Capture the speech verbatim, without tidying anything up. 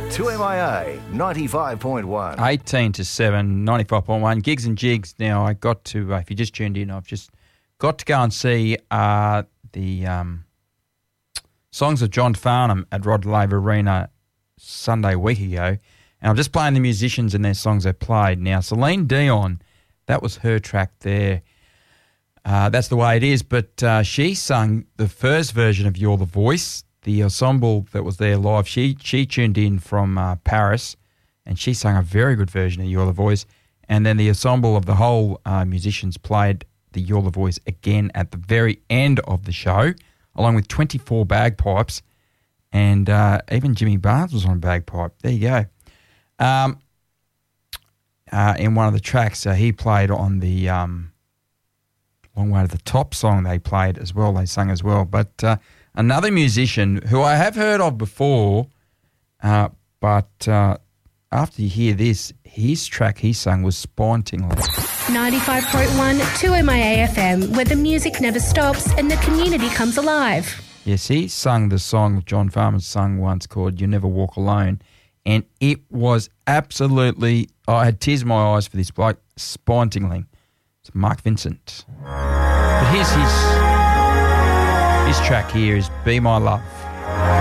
two M I A ninety-five point one. eighteen to seven, ninety-five point one. Gigs and Jigs. Now, I got to, uh, if you just tuned in, I've just got to go and see uh, the um, Songs of John Farnham at Rod Laver Arena Sunday week ago. And I'm just playing the musicians and their songs they played. Now, Celine Dion, that was her track there. Uh, that's the way it is. But uh, she sung the first version of You're the Voice. The ensemble that was there live, she she tuned in from uh, Paris, and she sang a very good version of You're the Voice. And then the ensemble of the whole uh, musicians played the You're the Voice again at the very end of the show, along with twenty-four bagpipes. And uh, even Jimmy Barnes was on bagpipe. There you go. Um, uh, in one of the tracks, uh, he played on the um, Long Way to the Top song they played as well. They sang as well. But uh, another musician who I have heard of before, uh, but uh, after you hear this, his track he sang was Spontingly. ninety-five point one, two M I A F M, where the music never stops and the community comes alive. Yes, he sung the song John Farnham sung once called You Never Walk Alone, and it was absolutely, I had tears in my eyes for this bloke, Spontingly. It's Mark Vincent. But here's his, his track here is Be My Love.